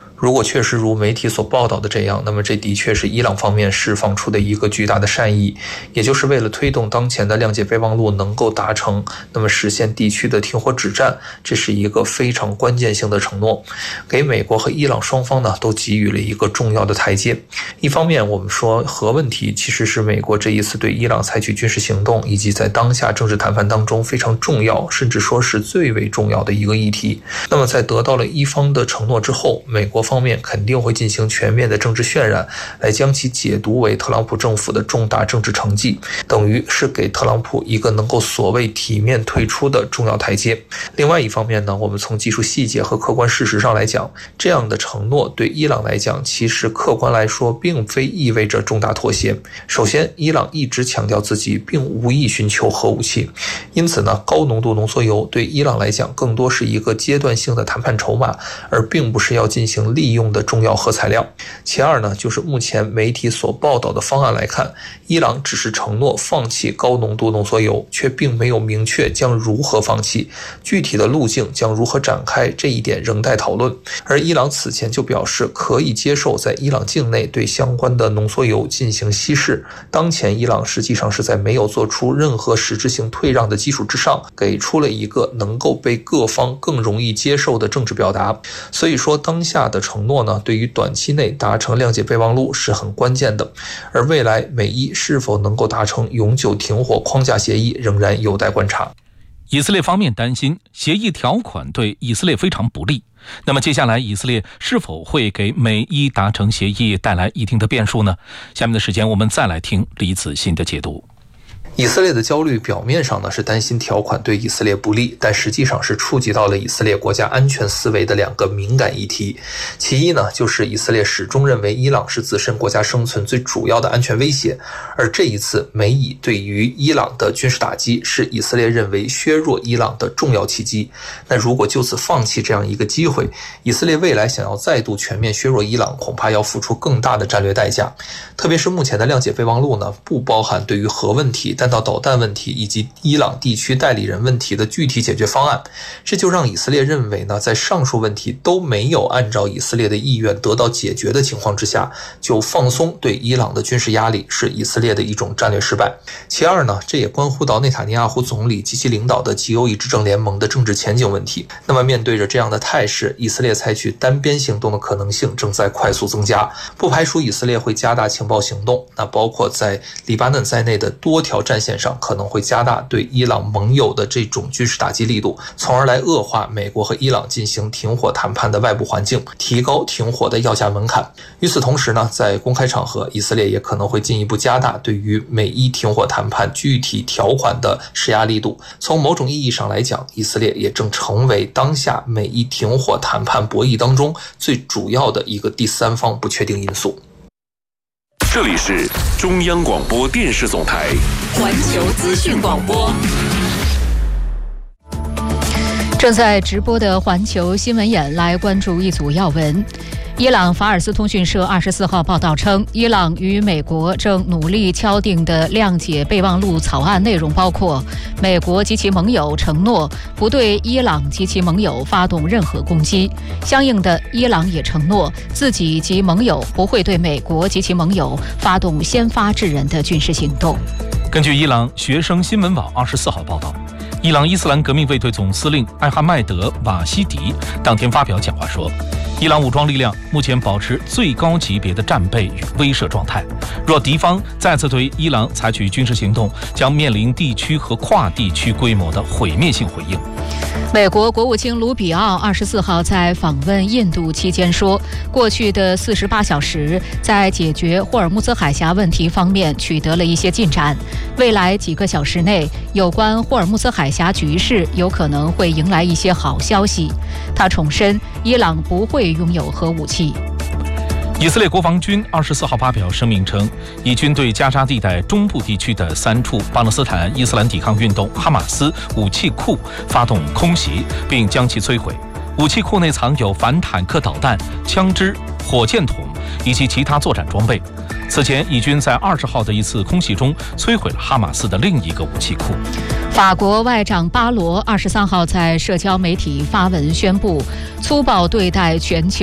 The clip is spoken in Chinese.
如果确实如媒体所报道的这样，那么这的确是伊朗方面释放出的一个巨大的善意，也就是为了推动当前的谅解备忘录能够达成，那么实现地区的停火止战，这是一个非常关键性的承诺，给美国和伊朗双方呢都给予了一个重要的台阶。一方面我们说核问题其实是美国这一次对伊朗采取军事行动以及在当下政治谈判当中非常重要，甚至说是最为重要的一个议题。那么在得到了一方的承诺之后，美国方面肯定会进行全面的政治渲染，来将其解读为特朗普政府的重大政治成绩，等于是给特朗普一个能够所谓体面退出的重要台阶。另外一方面呢，我们从技术细节和客观事实上来讲，这样的承诺对伊朗来讲，其实客观来说并非意味着重大妥协。首先，伊朗一直强调自己并无意寻求核武器，因此呢，高浓度浓缩铀对伊朗来讲更多是一个阶段性的谈判筹码，而并不是要进行利用的重要核材料。其二呢，就是目前媒体所报道的方案来看，伊朗只是承诺放弃高浓度浓缩铀，却并没有明确将如何放弃，具体的路径将如何展开，这一点仍待讨论。而伊朗此前就表示可以接受在伊朗境内对相关的浓缩铀进行稀释，当前伊朗实际上是在没有做出任何实质性退让的基础之上，给出了一个能够被各方更容易接受的政治表达。所以说当下的承诺呢，对于短期内达成谅解备忘录是很关键的，而未来美伊是否能够达成永久停火框架协议仍然有待观察。 以色列方面担心协议条款对以色列非常不利，那么接下来以色列是否会给美伊达成协议带来一定的变数呢？下面的时间我们再来听李子欣的解读。 以色列的焦虑表面上呢是担心条款对以色列不利，但实际上是触及到了以色列国家安全思维的两个敏感议题。其一呢，就是以色列始终认为伊朗是自身国家生存最主要的安全威胁，而这一次美以对于伊朗的军事打击是以色列认为削弱伊朗的重要契机。那如果就此放弃这样一个机会，以色列未来想要再度全面削弱伊朗，恐怕要付出更大的战略代价。特别是目前的谅解备忘录呢，不包含对于核问题、弹道导弹问题以及伊朗地区代理人问题的具体解决方案，这就让以色列认为呢，在上述问题都没有按照以色列的意愿得到解决的情况之下，就放松对伊朗的军事压力，是以色列的一种战略失败。其二呢，这也关乎到内塔尼亚胡总理及其领导的极右翼执政联盟的政治前景问题。那么面对着这样的态势，以色列采取单边行动的可能性正在快速增加，不排除以色列会加大情报行动，那包括在黎巴嫩在内的多条战线上可能会加大对伊朗盟友的这种军事打击力度，从而来恶化美国和伊朗进行停火谈判的外部环境，提高停火的要价门槛。与此同时呢，在公开场合，以色列也可能会进一步加大对于美伊停火谈判具体条款的施压力度。从某种意义上来讲，以色列也正成为当下美伊停火谈判博弈当中最主要的一个第三方不确定因素。 这里是中央广播电视总台环球资讯广播， 正在直播的环球新闻眼来关注一组要闻。伊朗法尔斯通讯社24号报道称，伊朗与美国正努力敲定的谅解备忘录草案内容包括：美国及其盟友承诺不对伊朗及其盟友发动任何攻击，相应的，伊朗也承诺自己及盟友不会对美国及其盟友发动先发制人的军事行动。 根据伊朗学生新闻网24号报道，伊朗伊斯兰革命卫队总司令艾哈迈德·瓦希迪当天发表讲话说，伊朗武装力量目前保持最高级别的战备与威慑状态，若敌方再次对伊朗采取军事行动，将面临地区和跨地区规模的毁灭性回应。 美国国务卿卢比奥24号在访问印度期间说，过去的48小时在解决霍尔木兹海峡问题方面取得了一些进展，未来几个小时内有关霍尔木兹海峡局势有可能会迎来一些好消息。他重申，伊朗不会拥有核武器。 以色列国防军24号发表声明称，以军对加沙地带中部地区的3处巴勒斯坦伊斯兰抵抗运动哈马斯武器库发动空袭，并将其摧毁。武器库内藏有反坦克导弹、枪支、火箭筒以及其他作战装备。此前，以军在20号的一次空袭中摧毁了哈马斯的另一个武器库。 法国外长巴罗23号在社交媒体发文宣布，粗暴对待全球